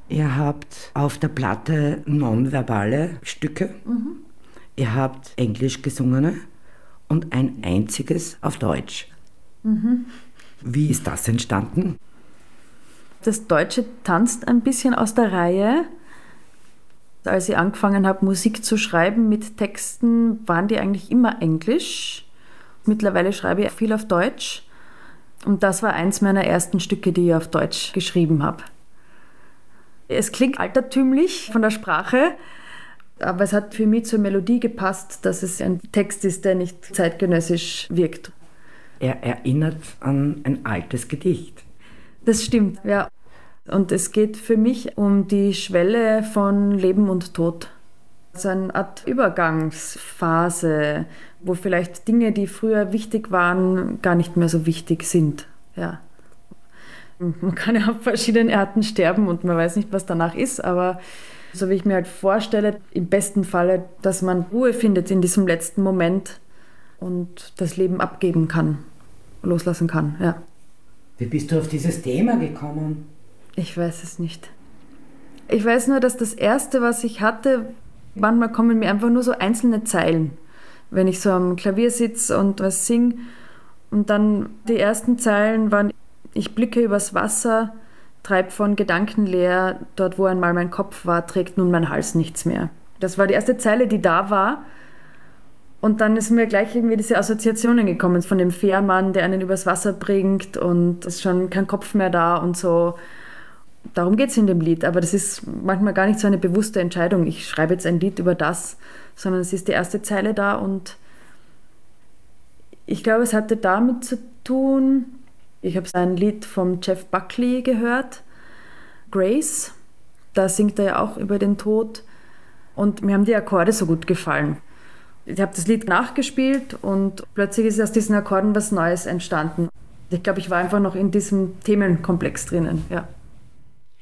Ihr habt auf der Platte nonverbale Stücke, ihr habt englisch gesungene und ein einziges auf Deutsch. Wie ist das entstanden? Das Deutsche tanzt ein bisschen aus der Reihe. Als ich angefangen habe, Musik zu schreiben mit Texten, waren die eigentlich immer Englisch. Mittlerweile schreibe ich viel auf Deutsch. Und das war eins meiner ersten Stücke, die ich auf Deutsch geschrieben habe. Es klingt altertümlich von der Sprache, aber es hat für mich zur Melodie gepasst, dass es ein Text ist, der nicht zeitgenössisch wirkt. Er erinnert an ein altes Gedicht. Das stimmt, ja. Und es geht für mich um die Schwelle von Leben und Tod. So eine Art Übergangsphase, wo vielleicht Dinge, die früher wichtig waren, gar nicht mehr so wichtig sind. Ja. Man kann ja auf verschiedene Arten sterben und man weiß nicht, was danach ist, aber so wie ich mir halt vorstelle, im besten Falle, dass man Ruhe findet in diesem letzten Moment und das Leben abgeben kann, loslassen kann, ja. Wie bist du auf dieses Thema gekommen? Ich weiß es nicht. Ich weiß nur, dass das Erste, was ich hatte, manchmal kommen mir einfach nur so einzelne Zeilen, wenn ich so am Klavier sitze und was singe. Und dann die ersten Zeilen waren: Ich blicke übers Wasser, treib von Gedanken leer, dort wo einmal mein Kopf war, trägt nun mein Hals nichts mehr. Das war die erste Zeile, die da war. Und dann ist mir gleich irgendwie diese Assoziationen gekommen von dem Fährmann, der einen übers Wasser bringt und es ist schon kein Kopf mehr da und so. Darum geht es in dem Lied, aber das ist manchmal gar nicht so eine bewusste Entscheidung. Ich schreibe jetzt ein Lied über das, sondern es ist die erste Zeile da und ich glaube, es hatte damit zu tun. Ich habe ein Lied vom Jeff Buckley gehört, Grace. Da singt er ja auch über den Tod und mir haben die Akkorde so gut gefallen. Ich habe das Lied nachgespielt und plötzlich ist aus diesen Akkorden was Neues entstanden. Ich glaube, ich war einfach noch in diesem Themenkomplex drinnen, ja.